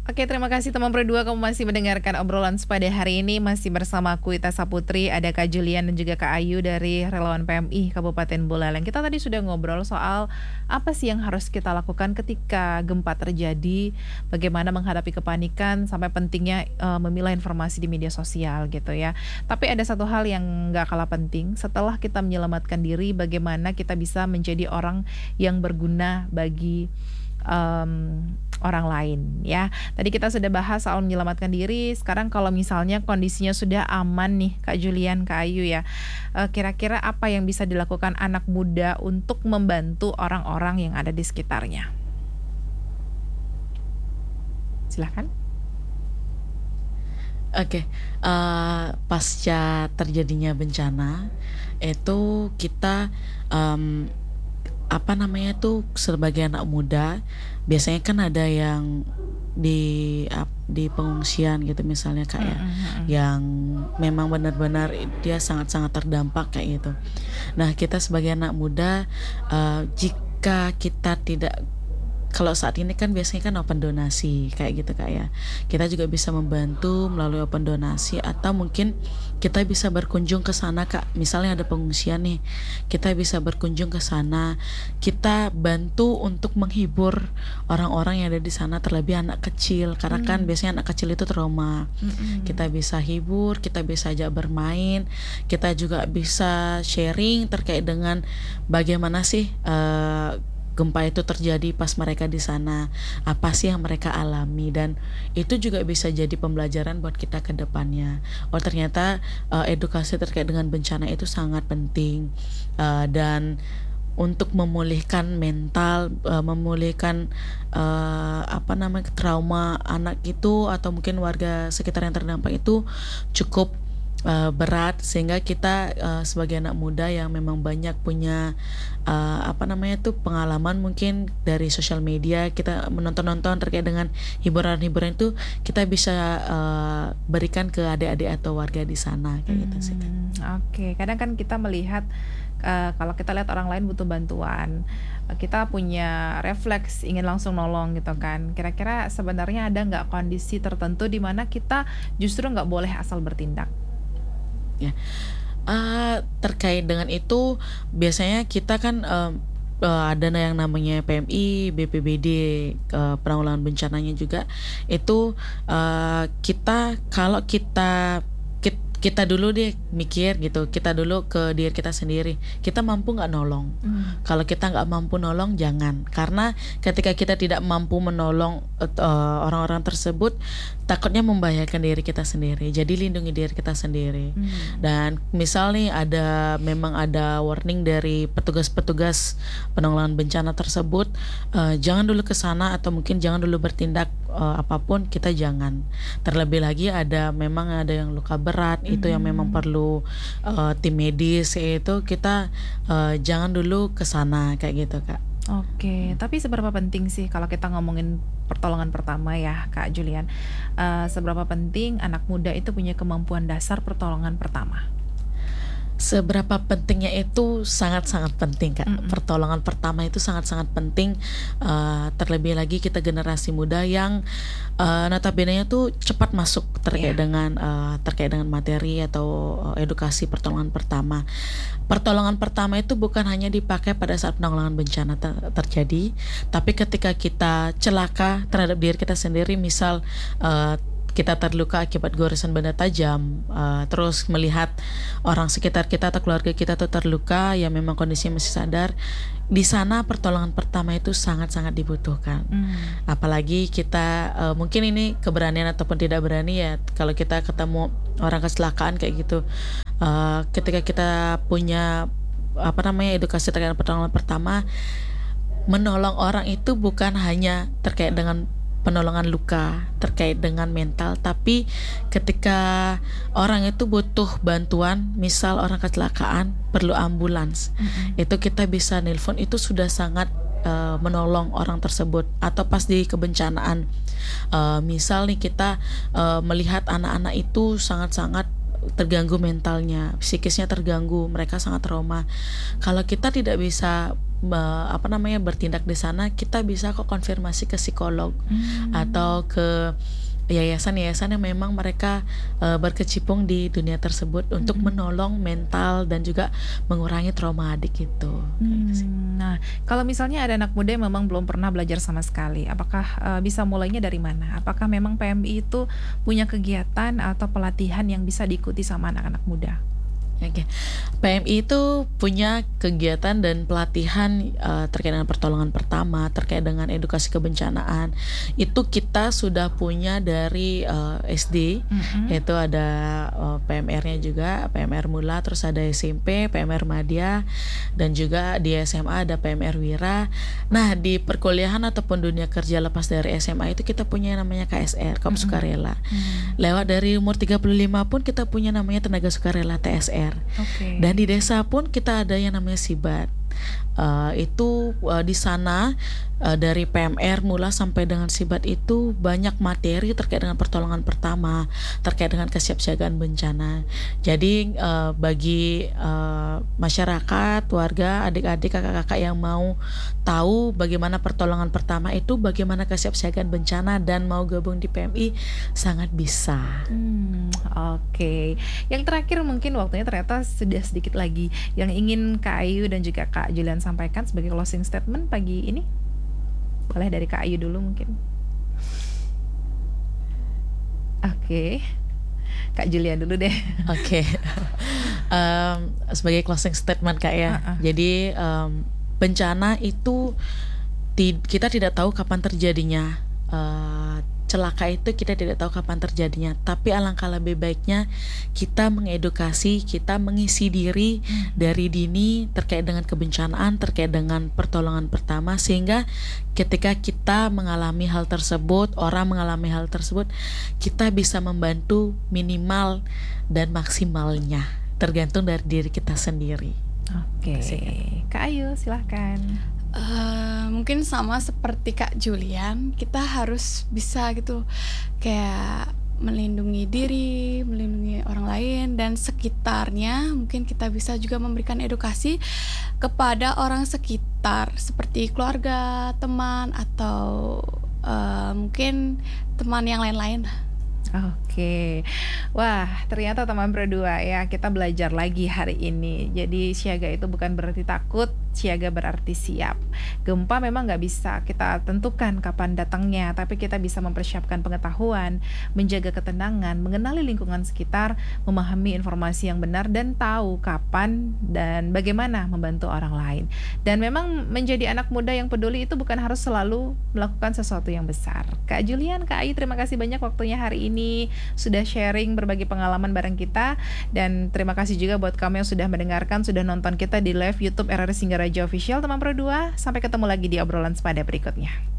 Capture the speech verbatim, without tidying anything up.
Oke, terima kasih teman berdua, kamu masih mendengarkan obrolan pada hari ini, masih bersama aku Ita Saputri, ada Kak Julian dan juga Kak Ayu dari Relawan P M I Kabupaten Buleleng. Kita tadi sudah ngobrol soal apa sih yang harus kita lakukan ketika gempa terjadi, bagaimana menghadapi kepanikan, sampai pentingnya eh, memilah informasi di media sosial gitu ya. Tapi ada satu hal yang nggak kalah penting, setelah kita menyelamatkan diri, bagaimana kita bisa menjadi orang yang berguna bagi em, orang lain ya. Tadi kita sudah bahas soal menyelamatkan diri. Sekarang kalau misalnya kondisinya sudah aman nih Kak Julian, Kak Ayu ya, eh, kira-kira apa yang bisa dilakukan anak muda untuk membantu orang-orang yang ada di sekitarnya? Silahkan. Oke, eh, pasca terjadinya bencana itu kita em, apa namanya tuh sebagai anak muda biasanya kan ada yang di ap- di pengungsian gitu misalnya kayak Mm-mm, mm-mm. yang memang benar-benar dia sangat-sangat terdampak kayak gitu. Nah, kita sebagai anak muda eh, jika kita tidak kalau saat ini kan biasanya kan open donasi kayak gitu kak ya. Kita juga bisa membantu melalui open donasi atau mungkin kita bisa berkunjung ke sana kak. Misalnya ada pengungsian nih, kita bisa berkunjung ke sana. Kita bantu untuk menghibur orang-orang yang ada di sana, terlebih anak kecil. Karena kan Mm, biasanya anak kecil itu trauma. mm-mm. Kita bisa hibur, kita bisa ajak bermain, kita juga bisa sharing terkait dengan bagaimana sih eh, gempa itu terjadi pas mereka di sana, apa sih yang mereka alami, dan itu juga bisa jadi pembelajaran buat kita ke depannya. Oh ternyata eh, edukasi terkait dengan bencana itu sangat penting. Eh, dan untuk memulihkan mental, eh, memulihkan eh, apa namanya trauma anak itu atau mungkin warga sekitar yang terdampak itu cukup eh, berat, sehingga kita eh, sebagai anak muda yang memang banyak punya eh, apa namanya tuh pengalaman mungkin dari sosial media, kita menonton-nonton terkait dengan hiburan-hiburan itu kita bisa eh, berikan ke adik-adik atau warga di sana kayak gitu sih Kak. Hmm, oke. Kadang kan kita melihat eh, kalau kita lihat orang lain butuh bantuan, eh, kita punya refleks ingin langsung nolong gitu kan. Kira-kira sebenarnya ada nggak kondisi tertentu di mana kita justru nggak boleh asal bertindak? Ya. Ah, terkait dengan itu biasanya kita kan em, eh, ada yang namanya P M I, B P B D, eh, penanggulangan bencananya juga itu eh, kita kalau kita kit- kita dulu deh mikir gitu, kita dulu ke diri kita sendiri, kita mampu nggak nolong. Hmm. Kalau kita nggak mampu nolong, jangan, karena ketika kita tidak mampu menolong eh, eh, orang-orang tersebut, takutnya membahayakan diri kita sendiri. Jadi lindungi diri kita sendiri. Hmm. Dan misal nih ada memang ada warning dari petugas-petugas penanggulangan bencana tersebut, eh, jangan dulu ke sana atau mungkin jangan dulu bertindak eh, apapun, kita jangan. Terlebih lagi ada memang ada yang luka berat, itu yang memang Mhm. perlu eh, tim medis, itu kita eh, jangan dulu ke sana kayak gitu Kak. Oke, tapi seberapa penting sih kalau kita ngomongin pertolongan pertama ya, Kak Julian? Eh, seberapa penting anak muda itu punya kemampuan dasar pertolongan pertama? Seberapa pentingnya itu sangat-sangat penting Kak. Mm-mm. Pertolongan pertama itu sangat-sangat penting. Eh, terlebih lagi kita generasi muda yang eh, notabene-nya tuh cepat masuk terkait Iya. dengan eh, terkait dengan materi atau eh, edukasi pertolongan pertama. Pertolongan pertama itu bukan hanya dipakai pada saat penanggulangan bencana ter- terjadi, tapi ketika kita celaka terhadap diri kita sendiri, misal eh, kita terluka akibat goresan benda tajam, eh, terus melihat orang sekitar kita atau keluarga kita tuh terluka, ya memang kondisinya masih sadar, di sana pertolongan pertama itu sangat-sangat dibutuhkan. Mm. Apalagi kita eh, mungkin ini keberanian ataupun tidak berani ya, kalau kita ketemu orang kecelakaan kayak gitu, eh, ketika kita punya apa namanya edukasi terkait pertolongan pertama, menolong orang itu bukan hanya terkait dengan penolongan luka, terkait dengan mental, tapi ketika orang itu butuh bantuan, misal orang kecelakaan perlu ambulans, Mm-mm. itu kita bisa nelpon, itu sudah sangat eh, menolong orang tersebut. Atau pas di kebencanaan, eh, misal nih kita eh, melihat anak-anak itu sangat-sangat terganggu mentalnya, psikisnya terganggu, mereka sangat trauma. Kalau kita tidak bisa me- apa namanya bertindak di sana, kita bisa kok konfirmasi ke psikolog atau ke yayasan-yayasan yang memang mereka uh, berkecimpung di dunia tersebut untuk Mhm. menolong mental dan juga mengurangi trauma adik itu. Kayak gitu sih. Hmm, nah, kalau misalnya ada anak muda yang memang belum pernah belajar sama sekali, apakah eh, bisa mulainya dari mana? Apakah memang P M I itu punya kegiatan atau pelatihan yang bisa diikuti sama anak-anak muda? Oke, P M I itu punya kegiatan dan pelatihan uh, terkait dengan pertolongan pertama, terkait dengan edukasi kebencanaan. Itu kita sudah punya dari uh, S D, Mhm. yaitu ada uh, P M R-nya juga, P M R Mula, terus ada S M P, P M R Madya, dan juga di S M A ada P M R Wira. Nah, di perkuliahan ataupun dunia kerja lepas dari S M A itu kita punya yang namanya K S R, Korps Mhm. Sukarela. Hmm. Lewat dari umur tiga puluh lima pun kita punya namanya tenaga sukarela T S R. Dan Oke. di desa pun kita ada yang namanya Sibat. Eh, itu eh, di sana eh, dari P M R Mula sampai dengan Sibat itu banyak materi terkait dengan pertolongan pertama, terkait dengan kesiapsiagaan bencana. Jadi eh, bagi eh, masyarakat, warga, adik-adik, kakak-kakak yang mau tahu bagaimana pertolongan pertama itu, bagaimana kesiapsiagaan bencana dan mau gabung di P M I, sangat bisa. Hmm, oke. Yang terakhir mungkin waktunya ternyata sudah sedikit lagi. Yang ingin Kak Ayu dan juga Kak Julian sampaikan sebagai closing statement pagi ini? Boleh dari Kak Ayu dulu mungkin. Oke. Kak Julian dulu deh. Oke, Em, sebagai closing statement Kak ya. Heeh. Jadi em, bencana itu ti- kita tidak tahu kapan terjadinya. Eh, celaka itu kita tidak tahu kapan terjadinya. Tapi alangkah lebih baiknya kita mengedukasi, kita mengisi diri Mhm. dari dini terkait dengan kebencanaan, terkait dengan pertolongan pertama, sehingga ketika kita mengalami hal tersebut, orang mengalami hal tersebut, kita bisa membantu minimal dan maksimalnya, tergantung dari diri kita sendiri. Oke. Kasih, Kak. Kak Ayu silahkan. Eh, mungkin sama seperti Kak Julian, kita harus bisa gitu kayak melindungi diri, melindungi orang lain dan sekitarnya. Mungkin kita bisa juga memberikan edukasi kepada orang sekitar seperti keluarga, teman atau eh, mungkin teman yang lain-lain. Oke. Wah, ternyata teman berdua ya, kita belajar lagi hari ini. Jadi siaga itu bukan berarti takut, siaga berarti siap. Gempa memang nggak bisa kita tentukan kapan datangnya, tapi kita bisa mempersiapkan pengetahuan, menjaga ketenangan, mengenali lingkungan sekitar, memahami informasi yang benar dan tahu kapan dan bagaimana membantu orang lain. Dan memang menjadi anak muda yang peduli itu bukan harus selalu melakukan sesuatu yang besar. Kak Julian, Kak Ayu, terima kasih banyak waktunya hari ini sudah sharing berbagi pengalaman bareng kita, dan terima kasih juga buat kamu yang sudah mendengarkan, sudah nonton kita di live YouTube R R I Singgaraja Official. Teman berdua, sampai ketemu lagi di obrolan sepada berikutnya.